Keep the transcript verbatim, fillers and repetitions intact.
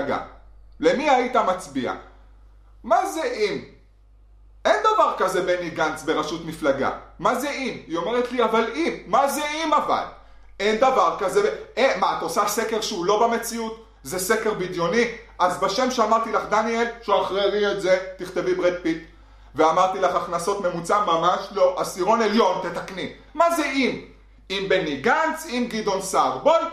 מפלגה. למי היית מצביע? מה זה אם? אין דבר כזה בני גנץ בראשות מפלגה. מה זה אם? היא אומרת לי, אבל אם. מה זה אם אבל? אין דבר כזה. אה, מה, את עושה סקר שהוא לא במציאות? זה סקר בדיוני? אז בשם שאמרתי לך, דניאל, שחררי את זה, תכתבי ברד פיט. ואמרתי לך, הכנסות ממוצע ממש לא. עשירון עליון, תתקני. מה זה אם? אם בני גנץ, אם גדעון סער. בואי,